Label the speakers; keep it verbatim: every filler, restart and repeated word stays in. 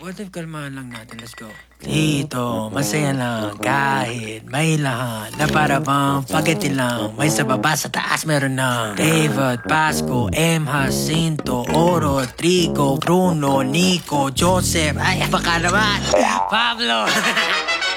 Speaker 1: What if kalmahan lang natin? Let's go. Dito, masaya lang kahit may lahat na para bang pagati lang. May sa baba, sa taas meron na David, Pasco, M. Jacinto, Oro, Trigo, Bruno, Nico, Joseph, ay baka naman Pablo.